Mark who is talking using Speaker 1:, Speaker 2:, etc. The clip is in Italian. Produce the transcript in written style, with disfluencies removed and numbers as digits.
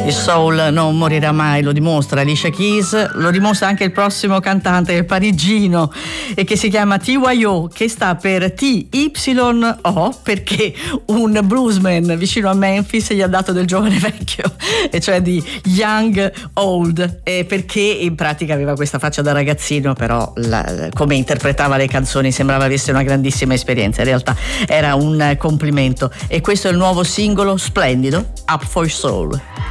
Speaker 1: Il soul non morirà mai, lo dimostra Alicia Keys, lo dimostra anche il prossimo cantante parigino e che si chiama TYO, che sta per TYO, perché un bluesman vicino a Memphis gli ha dato del giovane vecchio, e cioè di young old, perché in pratica aveva questa faccia da ragazzino, però come interpretava le canzoni sembrava avesse una grandissima esperienza. In realtà era un complimento, e questo è il nuovo singolo splendido, Up for Soul.